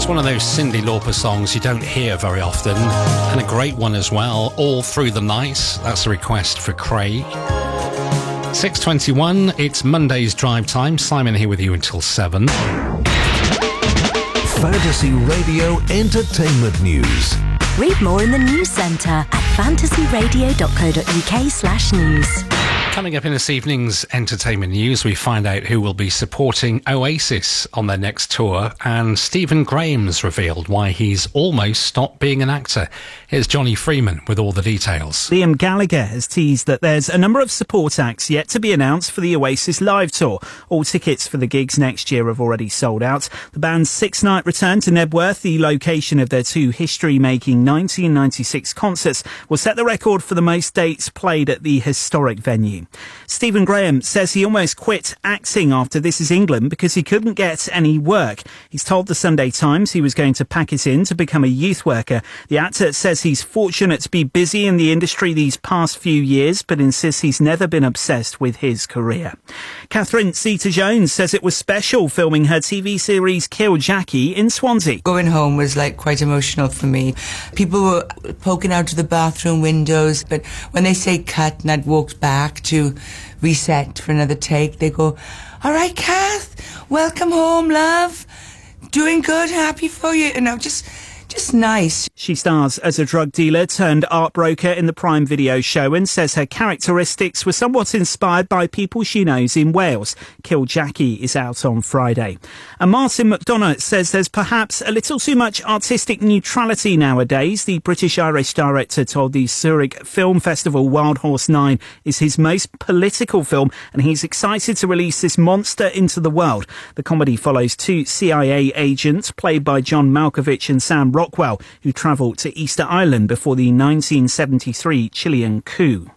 One of those Cyndi Lauper songs you don't hear very often, and a great one as well, All Through the Night. That's a request for Craig. 6:21, it's Monday's drive time. Simon here with you until 7. Fantasy Radio Entertainment News. Read more in the news centre at fantasyradio.co.uk/news. Coming up in this evening's entertainment news, we find out who will be supporting Oasis on their next tour, and Stephen Graham's revealed why he's almost stopped being an actor. Here's Johnny Freeman with all the details. Liam Gallagher has teased that there's a number of support acts yet to be announced for the Oasis live tour. All tickets for the gigs next year have already sold out. The band's 6-night return to Knebworth, the location of their two history-making 1996 concerts, will set the record for the most dates played at the historic venue. Stephen Graham says he almost quit acting after This Is England because he couldn't get any work. He's told the Sunday Times he was going to pack it in to become a youth worker. The actor says he's fortunate to be busy in the industry these past few years, but insists he's never been obsessed with his career. Catherine Zeta-Jones says it was special filming her TV series Kill Jackie in Swansea. Going home was quite emotional for me. People were poking out of the bathroom windows, but when they say cut and I'd walked back to reset for another take, they go, "All right, Kath, welcome home, love. Doing good, happy for you." And I'm just nice. She stars as a drug dealer turned art broker in the Prime Video show and says her characteristics were somewhat inspired by people she knows in Wales. Kill Jackie is out on Friday. And Martin McDonagh says there's perhaps a little too much artistic neutrality nowadays. The British-Irish director told the Zurich Film Festival Wild Horse 9 is his most political film, and he's excited to release this monster into the world. The comedy follows two CIA agents, played by John Malkovich and Sam Rockwell, who travelled to Easter Island before the 1973 Chilean coup.